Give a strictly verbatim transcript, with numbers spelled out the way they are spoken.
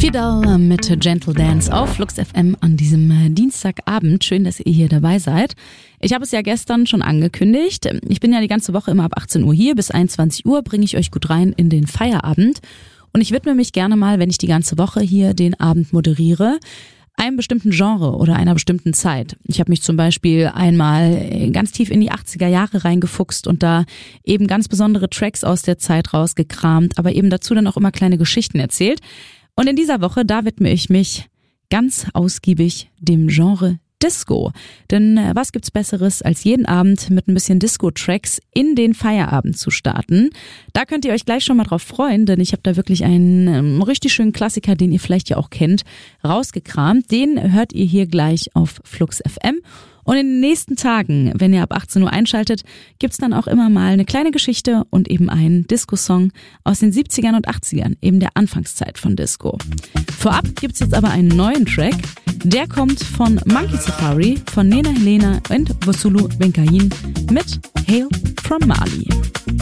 Fidel mit Gentle Dance auf Flux F M an diesem Dienstagabend. Schön, dass ihr hier dabei seid. Ich habe es ja gestern schon angekündigt. Ich bin ja die ganze Woche immer ab achtzehn Uhr hier. Bis einundzwanzig Uhr bringe ich euch gut rein in den Feierabend. Und ich widme mich gerne mal, wenn ich die ganze Woche hier den Abend moderiere, einem bestimmten Genre oder einer bestimmten Zeit. Ich habe mich zum Beispiel einmal ganz tief in die achtziger Jahre reingefuchst und da eben ganz besondere Tracks aus der Zeit rausgekramt, aber eben dazu dann auch immer kleine Geschichten erzählt. Und in dieser Woche, da widme ich mich ganz ausgiebig dem Genre Disco. Denn was gibt's Besseres, als jeden Abend mit ein bisschen Disco-Tracks in den Feierabend zu starten? Da könnt ihr euch gleich schon mal drauf freuen, denn ich habe da wirklich einen ähm, richtig schönen Klassiker, den ihr vielleicht ja auch kennt, rausgekramt. Den hört ihr hier gleich auf Flux F M. Und in den nächsten Tagen, wenn ihr ab achtzehn Uhr einschaltet, gibt's dann auch immer mal eine kleine Geschichte und eben einen Disco-Song aus den siebzigern und achtzigern, eben der Anfangszeit von Disco. Vorab gibt's jetzt aber einen neuen Track. Der kommt von Monkey Safari, von Nena Helena und Wosulu Benkayin mit Hail from Mali.